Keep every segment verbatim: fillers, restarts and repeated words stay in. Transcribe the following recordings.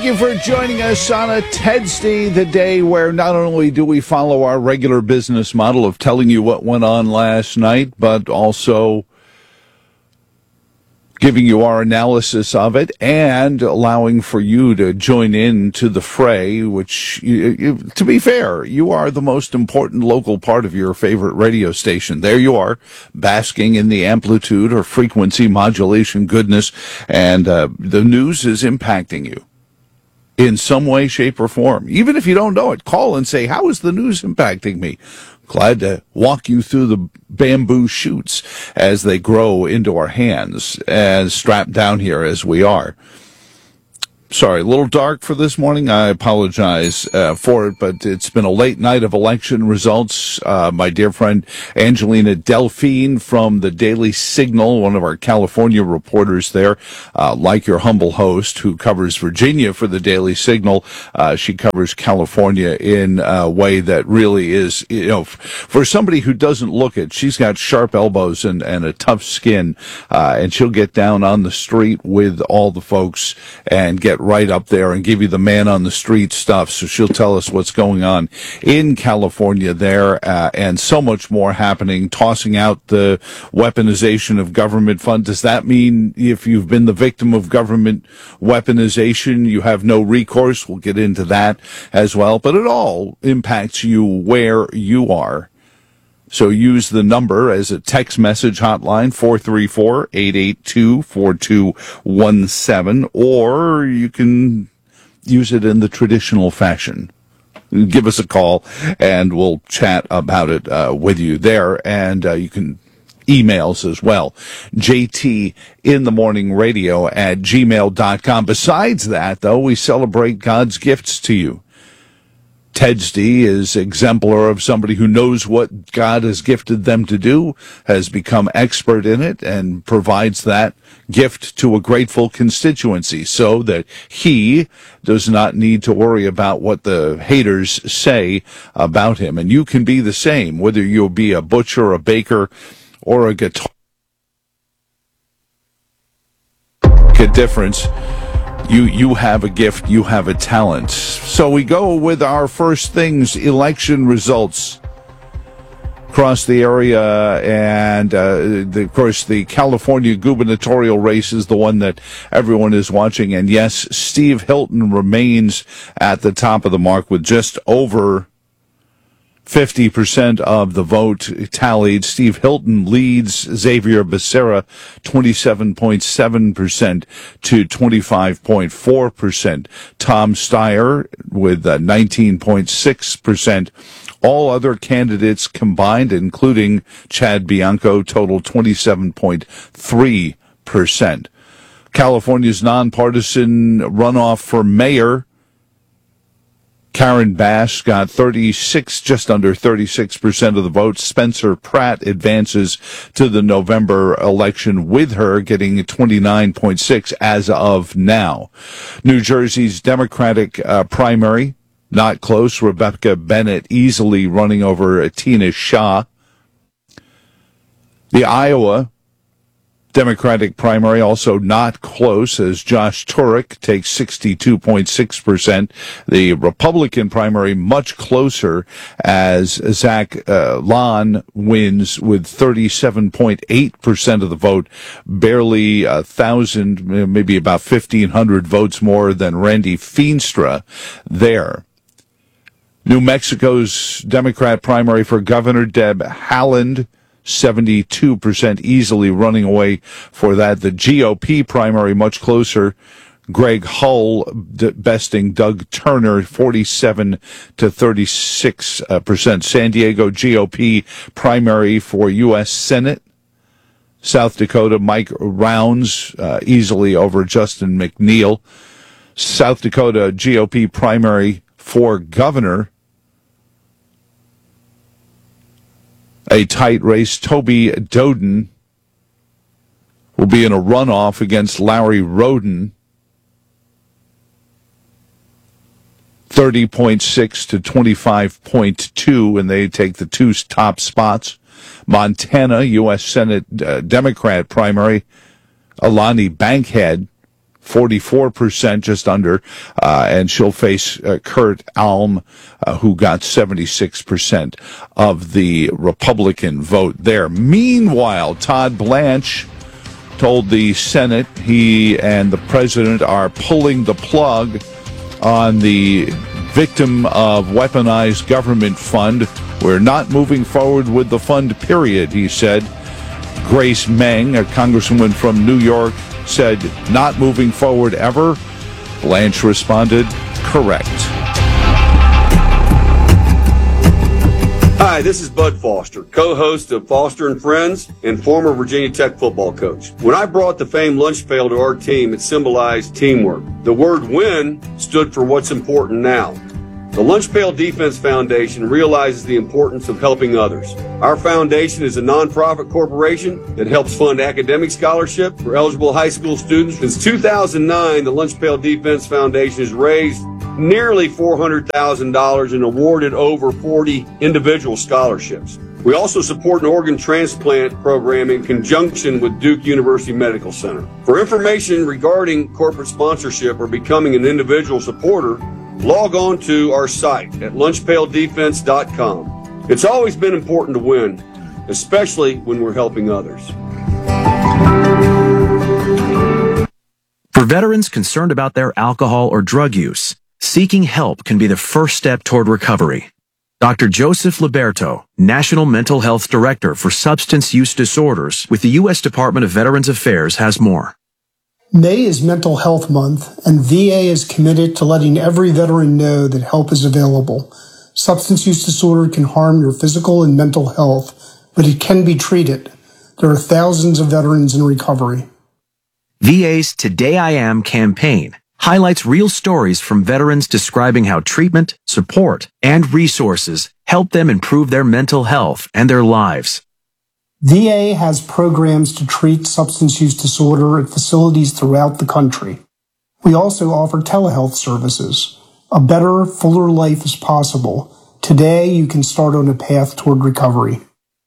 you for joining us on a Tedsday, the day where not only do we follow our regular business model of telling you what went on last night, but also giving you our analysis of it and allowing for you to join in to the fray, which, you, you, to be fair, you are the most important local part of your favorite radio station. There you are, basking in the amplitude or frequency modulation goodness, and uh, the news is impacting you in some way, shape, or form. Even if you don't know it, call and say, how is the news impacting me? Glad to walk you through the bamboo shoots as they grow into our hands, as strapped down here as we are. Sorry, a little dark for this morning. I apologize uh, for it, but it's been a late night of election results. Uh, my dear friend Angelina Delphine from the Daily Signal, one of our California reporters there, uh, like your humble host who covers Virginia for the Daily Signal, uh, she covers California in a way that really is, you know, for somebody who doesn't look it, she's got sharp elbows and, and a tough skin, uh, and she'll get down on the street with all the folks and get right up there and give you the man on the street stuff. So she'll tell us what's going on in California there, uh, and so much more happening, tossing out the weaponization of government funds. Does that mean if you've been the victim of government weaponization, you have no recourse? We'll get into that as well. But it all impacts you where you are. So use the number as a text message hotline, four three four, eight eight two, four two one seven, or you can use it in the traditional fashion. Give us a call, and we'll chat about it uh, with you there, and uh, you can emails as well. J T in the morning radio at gmail dot com. Besides that, though, we celebrate God's gifts to you. Tedsday is exemplar of somebody who knows what God has gifted them to do, has become expert in it, and provides that gift to a grateful constituency so that he does not need to worry about what the haters say about him. And you can be the same, whether you'll be a butcher, a baker, or a guitar. A difference. You you have a gift, you have a talent. So we go with our first things, election results across the area, and uh, the, of course the California gubernatorial race is the one that everyone is watching. And yes, Steve Hilton remains at the top of the mark with just over fifty percent of the vote tallied. Steve Hilton leads Xavier Becerra twenty-seven point seven percent to twenty-five point four percent. Tom Steyer with uh, nineteen point six percent. All other candidates combined, including Chad Bianco, total twenty-seven point three percent. California's nonpartisan runoff for mayor, Karen Bass got thirty-six, just under thirty-six percent of the vote. Spencer Pratt advances to the November election with her getting twenty-nine point six as of now. New Jersey's Democratic uh, primary, not close. Rebecca Bennett easily running over Tina Shah. The Iowa Democratic primary also not close, as Josh Turek takes sixty-two point six percent. The Republican primary much closer, as Zach uh, Lon wins with thirty-seven point eight percent of the vote, barely a thousand, maybe about fifteen hundred votes more than Randy Feenstra there. New Mexico's Democrat primary for governor, Deb Haaland, seventy-two percent easily running away for that. The G O P primary much closer. Greg Hull d- besting Doug Turner, forty-seven to thirty-six percent. San Diego G O P primary for U S Senate. South Dakota, Mike Rounds uh, easily over Justin McNeil. South Dakota G O P primary for governor, a tight race. Toby Doden will be in a runoff against Larry Roden. thirty point six to twenty-five point two, and they take the two top spots. Montana, U S Senate uh, Democrat primary, Alani Bankhead, forty-four percent, just under, uh, and she'll face uh, Kurt Alm, uh, who got seventy-six percent of the Republican vote there. Meanwhile, Todd Blanche told the Senate he and the president are pulling the plug on the Victim of Weaponized Government Fund. We're not moving forward with the fund, period, he said. Grace Meng, a congresswoman from New York, said not moving forward ever. Blanche responded, correct. Hi, this is Bud Foster, co-host of Foster and Friends and former Virginia Tech football coach. When I brought the famed lunch pail to our team, it symbolized teamwork. The word win stood for what's important now. The Lunch Pail Defense Foundation realizes the importance of helping others. Our foundation is a nonprofit corporation that helps fund academic scholarship for eligible high school students. Since two thousand nine, the Lunch Pail Defense Foundation has raised nearly four hundred thousand dollars and awarded over forty individual scholarships. We also support an organ transplant program in conjunction with Duke University Medical Center. For information regarding corporate sponsorship or becoming an individual supporter, log on to our site at lunch pail defense dot com. It's always been important to win, especially when we're helping others. For veterans concerned about their alcohol or drug use, seeking help can be the first step toward recovery. Doctor Joseph Liberto, National Mental Health Director for Substance Use Disorders with the U S Department of Veterans Affairs, has more. May is Mental Health Month, and V A is committed to letting every veteran know that help is available. Substance use disorder can harm your physical and mental health, but it can be treated. There are thousands of veterans in recovery. V A's Today I Am campaign highlights real stories from veterans describing how treatment, support, and resources help them improve their mental health and their lives. V A has programs to treat substance use disorder at facilities throughout the country. We also offer telehealth services. A better, fuller life is possible. Today, you can start on a path toward recovery.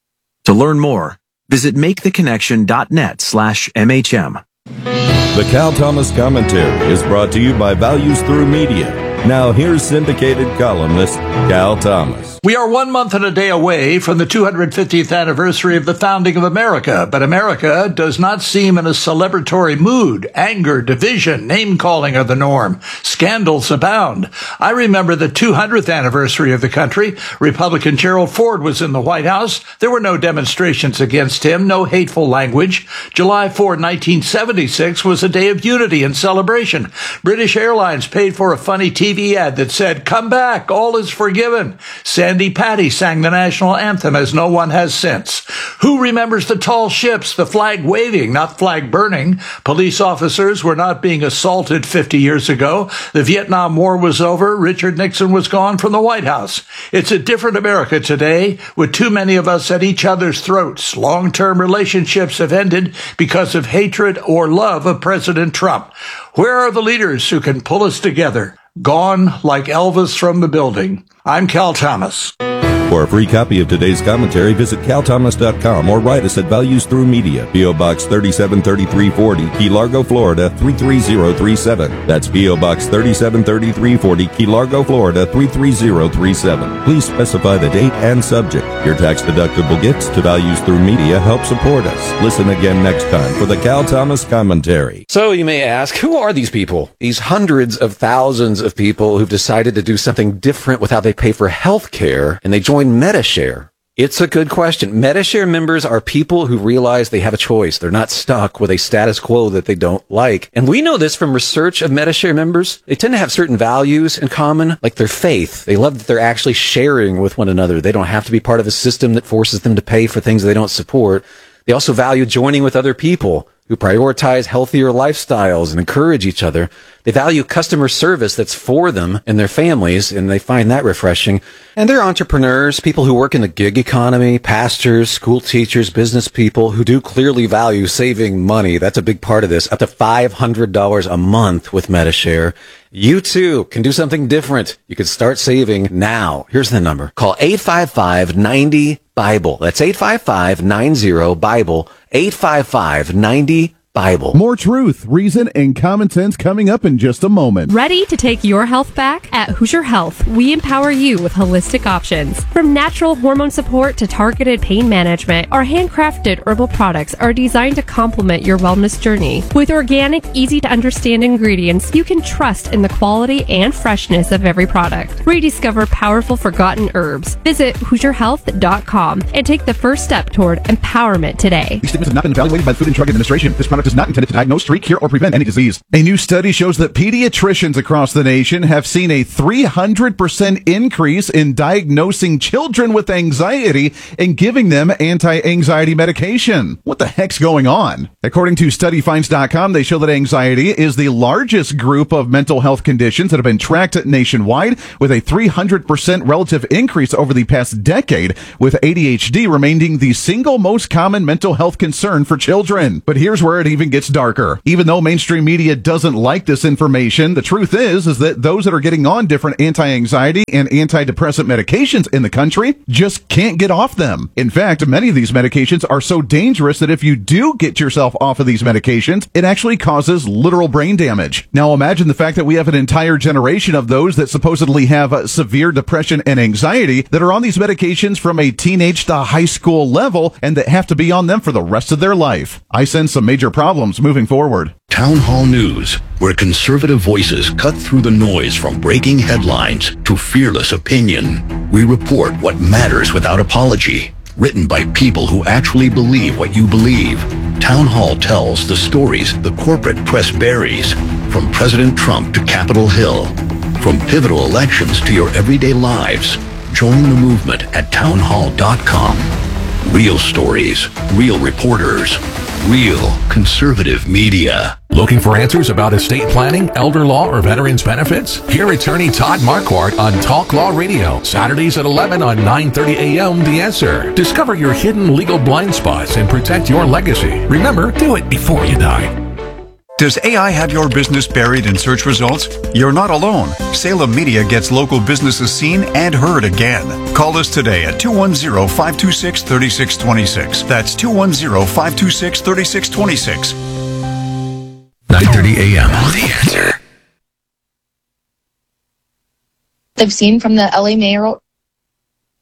To learn more, visit maketheconnection.net slash MHM. The Cal Thomas Commentary is brought to you by Values Through Media. Now here's syndicated columnist Cal Thomas. We are one month and a day away from the two hundred fiftieth anniversary of the founding of America, but America does not seem in a celebratory mood. Anger, division, name-calling are the norm. Scandals abound. I remember the two hundredth anniversary of the country. Republican Gerald Ford was in the White House. There were no demonstrations against him, no hateful language. July fourth, nineteen seventy-six was a day of unity and celebration. British Airlines paid for a funny T V ad that said, "Come back, all is forgiven." Sandy Patty sang the national anthem as no one has since. Who remembers the tall ships, the flag waving, not flag burning? Police officers were not being assaulted fifty years ago. The Vietnam War was over. Richard Nixon was gone from the White House. It's a different America today, with too many of us at each other's throats. Long-term relationships have ended because of hatred or love of President Trump. Where are the leaders who can pull us together? Gone like Elvis from the building. I'm Cal Thomas. For a free copy of today's commentary, visit cal thomas dot com or write us at Values Through Media, P O. Box thirty-seven thirty-three forty, Key Largo, Florida three three zero three seven. That's P O. Box thirty-seven thirty-three forty, Key Largo, Florida three three zero three seven. Please specify the date and subject. Your tax-deductible gifts to Values Through Media help support us. Listen again next time for the Cal Thomas Commentary. So you may ask, who are these people? These hundreds of thousands of people who've decided to do something different with how they pay for health care, and they join Medi-Share. It's a good question. Medi-Share members are people who realize they have a choice. They're not stuck with a status quo that they don't like. And we know this from research of Medi-Share members. They tend to have certain values in common, like their faith. They love that they're actually sharing with one another. They don't have to be part of a system that forces them to pay for things they don't support. They also value joining with other people who prioritize healthier lifestyles and encourage each other. They value customer service that's for them and their families, and they find that refreshing. And they're entrepreneurs, people who work in the gig economy, pastors, school teachers, business people who do clearly value saving money. That's a big part of this. Up to five hundred dollars a month with Medi-Share. You too can do something different. You can start saving now. Here's the number. Call eight five five, ninety, BIBLE. That's eight five five, ninety, BIBLE. eight five five, ninety, Bible. More truth, reason, and common sense coming up in just a moment. Ready to take your health back? At Hoosier Health, we empower you with holistic options. From natural hormone support to targeted pain management, our handcrafted herbal products are designed to complement your wellness journey. With organic, easy-to-understand ingredients, you can trust in the quality and freshness of every product. Rediscover powerful forgotten herbs. Visit Hoosier Health dot com and take the first step toward empowerment today. These statements have not been evaluated by the Food and Drug Administration. This product is not intended to diagnose, treat, cure, or prevent any disease. A new study shows that pediatricians across the nation have seen a three hundred percent increase in diagnosing children with anxiety and giving them anti-anxiety medication. What the heck's going on? According to study finds dot com, they show that anxiety is the largest group of mental health conditions that have been tracked nationwide, with a three hundred percent relative increase over the past decade, with A D H D remaining the single most common mental health concern for children. But here's where it even gets darker. Even though mainstream media doesn't like this information, the truth is, is that those that are getting on different anti-anxiety and antidepressant medications in the country just can't get off them. In fact, many of these medications are so dangerous that if you do get yourself off of these medications, it actually causes literal brain damage. Now imagine the fact that we have an entire generation of those that supposedly have uh, severe depression and anxiety that are on these medications from a teenage to high school level and that have to be on them for the rest of their life. I sense some major problems moving forward. Town Hall News, where conservative voices cut through the noise from breaking headlines to fearless opinion. We report what matters without apology. Written by people who actually believe what you believe. Town Hall tells the stories the corporate press buries, from President Trump to Capitol Hill, from pivotal elections to your everyday lives. Join the movement at town hall dot com. Real stories, real reporters, real conservative media. Looking for answers about estate planning, elder law, or veterans benefits? Hear attorney Todd Marquardt on Talk Law Radio, Saturdays at eleven on nine thirty a.m. The Answer. Discover your hidden legal blind spots and protect your legacy. Remember, do it before you die. Does A I have your business buried in search results? You're not alone. Salem Media gets local businesses seen and heard again. Call us today at two one zero, five two six, three six two six. That's two one zero, five two six, three six two six. nine thirty a.m. The Answer. They've seen from the L A mayoral